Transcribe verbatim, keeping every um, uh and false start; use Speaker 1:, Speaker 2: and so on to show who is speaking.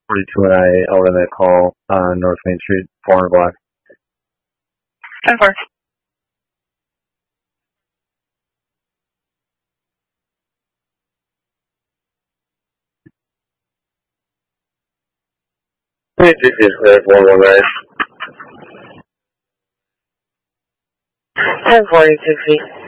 Speaker 1: forty-two and I out on that call on North Main Street, four hundred block.
Speaker 2: ten four.
Speaker 1: Hey, G P S clear, one one nine.
Speaker 2: ten forty, sixty.